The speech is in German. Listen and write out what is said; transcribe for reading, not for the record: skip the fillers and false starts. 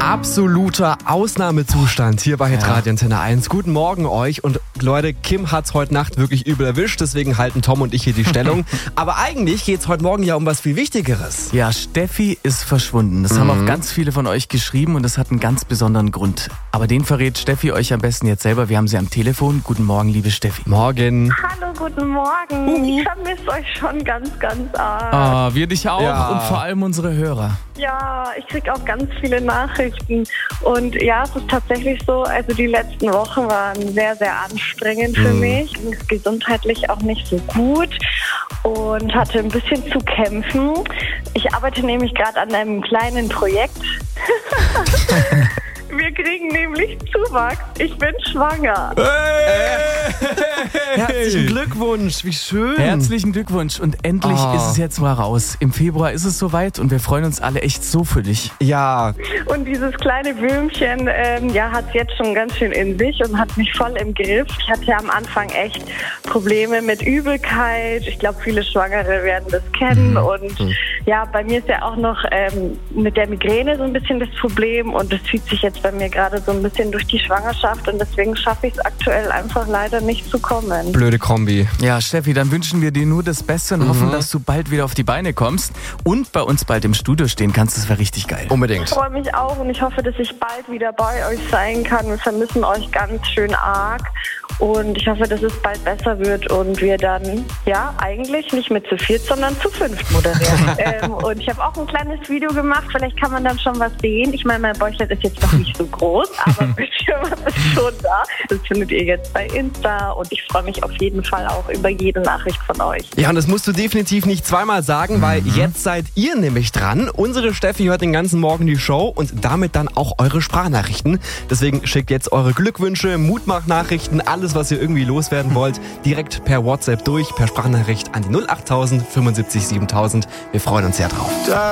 Absoluter Ausnahmezustand hier bei Hitradio Antenne 1. Guten Morgen euch. Und Leute, Kim hat's heute Nacht wirklich übel erwischt, deswegen halten Tom und ich hier die Stellung. Aber eigentlich geht's heute Morgen ja um was viel Wichtigeres. Ja, Steffi ist verschwunden. Das haben auch ganz viele von euch geschrieben und das hat einen ganz besonderen Grund. Aber den verrät Steffi euch am besten jetzt selber. Wir haben sie am Telefon. Guten Morgen, liebe Steffi. Morgen. Hallo, guten Morgen. Ich vermisse euch schon ganz arg. Wir dich auch und vor allem unsere Hörer. Ja, ich kriege auch ganz viele Nachrichten. Und ja, es ist tatsächlich so, also die letzten Wochen waren sehr, sehr anstrengend für mich. Mir ist gesundheitlich auch nicht so gut und hatte ein bisschen zu kämpfen. Ich arbeite nämlich gerade an einem kleinen Projekt. Wir kriegen nämlich Zuwachs. Ich bin schwanger. Herzlichen Glückwunsch, wie schön. Herzlichen Glückwunsch und endlich ist es jetzt mal raus. Im Februar ist es soweit und wir freuen uns alle echt so für dich. Ja. Und dieses kleine Würmchen hat es jetzt schon ganz schön in sich und hat mich voll im Griff. Ich hatte ja am Anfang echt Probleme mit Übelkeit. Ich glaube, viele Schwangere werden das kennen. Und ja, bei mir ist ja auch noch mit der Migräne so ein bisschen das Problem und das zieht sich jetzt bei mir gerade so ein bisschen durch die Schwangerschaft und deswegen schaffe ich es aktuell einfach leider nicht zu kommen. Blöde Kombi. Ja, Steffi, dann wünschen wir dir nur das Beste und hoffen, dass du bald wieder auf die Beine kommst und bei uns bald im Studio stehen kannst. Das wäre richtig geil. Unbedingt. Ich freue mich auch und ich hoffe, dass ich bald wieder bei euch sein kann. Wir vermissen euch ganz schön arg und ich hoffe, dass es bald besser wird und wir dann, ja, eigentlich nicht mit zu viert, sondern zu fünft moderieren. Und ich habe auch ein kleines Video gemacht, vielleicht kann man dann schon was sehen. Ich meine, mein Bäuchlein ist jetzt noch nicht so groß, aber Bildschirm ist schon da. Das findet ihr jetzt bei Insta und ich freue mich auf jeden Fall auch über jede Nachricht von euch. Ja, und das musst du definitiv nicht zweimal sagen, weil jetzt seid ihr nämlich dran. Unsere Steffi hört den ganzen Morgen die Show und damit dann auch eure Sprachnachrichten. Deswegen schickt jetzt eure Glückwünsche, Mutmachnachrichten, alles, was ihr irgendwie loswerden wollt, direkt per WhatsApp durch, per Sprachnachricht an die 08000 75 7000. Wir freuen uns sehr drauf.